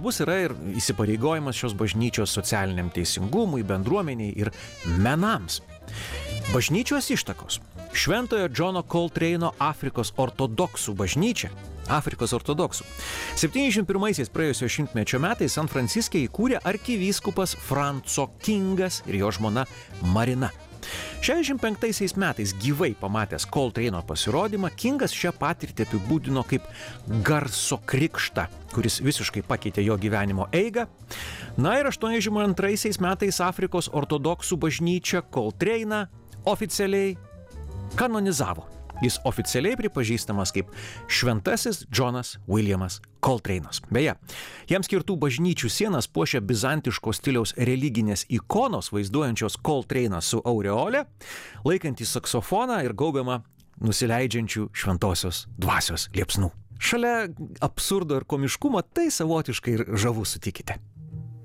svarbus yra ir įsipareigojimas šios bažnyčios socialiniam teisingumui, bendruomeniai ir menams. Bažnyčios ištakos. Šventojo Džono Coltrane'o Afrikos ortodoksų bažnyčia. Afrikos ortodoksų. 71 praėjusio šimtmečio metais San Franciske įkūrė arkivyskupas Franco Kingas ir jo žmona Marina. 65 metais gyvai pamatęs Coltrane'o pasirodymą, Kingas šią patirtį apibūdino kaip garso krikštą, kuris visiškai pakeitė jo gyvenimo eigą. Na ir 82 metais Afrikos ortodoksų bažnyčia Coltrane'ą oficialiai kanonizavo. Jis oficialiai pripažįstamas kaip Šventasis Džonas Williamas Coltrane'as. Beje, jam skirtų bažnyčių sienas puošia bizantiško stiliaus religinės ikonos vaizduojančios Coltrane'ą su aureole, laikantį saksofoną ir gaubiamą nusileidžiančių šventosios dvasios liepsnų. Šalia absurdo ir komiškumo tai savotiškai ir žavu, sutikite.